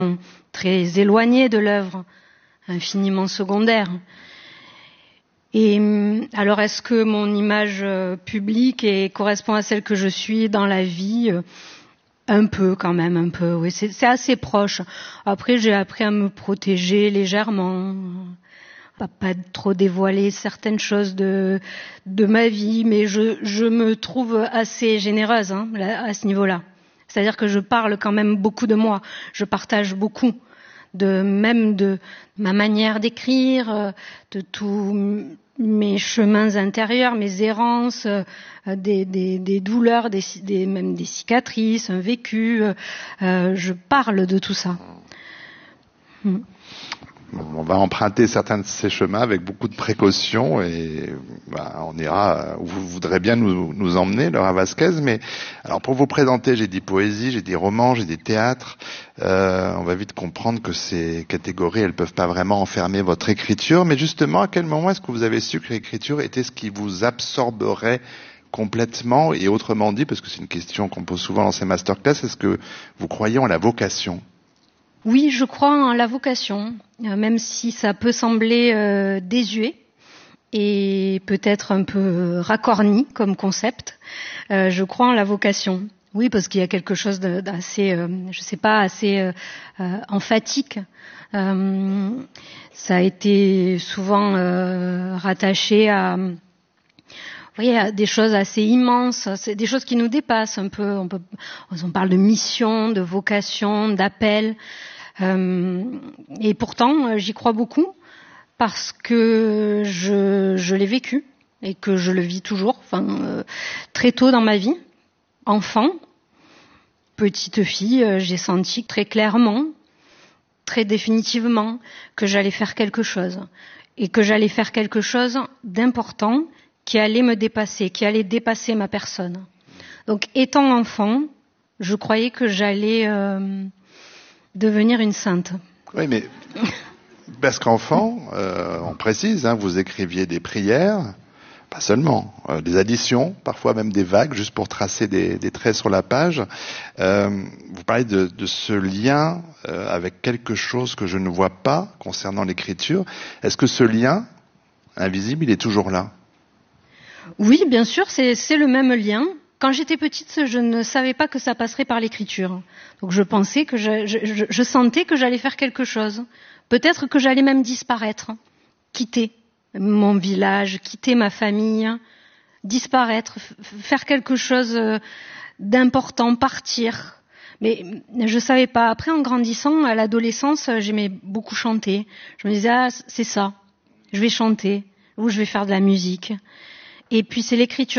très éloignés de l'œuvre, infiniment secondaires. Et alors, est-ce que mon image publique correspond à celle que je suis dans la vie ? Un peu quand même, un peu, oui, c'est assez proche. Après, j'ai appris à me protéger légèrement, à pas trop dévoiler certaines choses de ma vie, mais je me trouve assez généreuse à ce niveau-là. C'est-à-dire que je parle quand même beaucoup de moi, je partage beaucoup, même de ma manière d'écrire, de tous mes chemins intérieurs, mes errances, des douleurs, même des cicatrices, un vécu. Je parle de tout ça. On va emprunter certains de ces chemins avec beaucoup de précautions et on ira où vous voudrez bien nous emmener, Laura Vasquez. Mais alors pour vous présenter, j'ai dit poésie, j'ai dit roman, j'ai dit théâtre. On va vite comprendre que ces catégories, elles peuvent pas vraiment enfermer votre écriture. Mais justement, à quel moment est-ce que vous avez su que l'écriture était ce qui vous absorberait complètement? Et autrement dit, parce que c'est une question qu'on pose souvent dans ces masterclass, est-ce que vous croyez en la vocation? Oui, je crois en la vocation, même si ça peut sembler désuet et peut-être un peu racorni comme concept. Je crois en la vocation. Oui, parce qu'il y a quelque chose d'assez, assez emphatique. Ça a été souvent rattaché à des choses assez immenses, c'est des choses qui nous dépassent un peu. On parle de mission, de vocation, d'appel. Et pourtant, j'y crois beaucoup parce que je l'ai vécu et que je le vis toujours. Très tôt dans ma vie, enfant, petite fille, j'ai senti très clairement, très définitivement, que j'allais faire quelque chose et que j'allais faire quelque chose d'important qui allait me dépasser, qui allait dépasser ma personne. Donc, étant enfant, je croyais que j'allais devenir une sainte. Oui, mais parce qu'enfant, on précise, vous écriviez des prières, pas seulement, des additions, parfois même des vagues, juste pour tracer des traits sur la page. Vous parlez de ce lien avec quelque chose que je ne vois pas concernant l'écriture. Est-ce que ce lien invisible, il est toujours là ? Oui, bien sûr, c'est le même lien. Quand j'étais petite, je ne savais pas que ça passerait par l'écriture. Donc je pensais que je sentais que j'allais faire quelque chose. Peut-être que j'allais même disparaître, quitter mon village, quitter ma famille, disparaître, faire quelque chose d'important, partir. Mais je savais pas. Après, en grandissant, à l'adolescence, j'aimais beaucoup chanter. Je me disais, c'est ça, je vais chanter, ou je vais faire de la musique. Et puis c'est l'écriture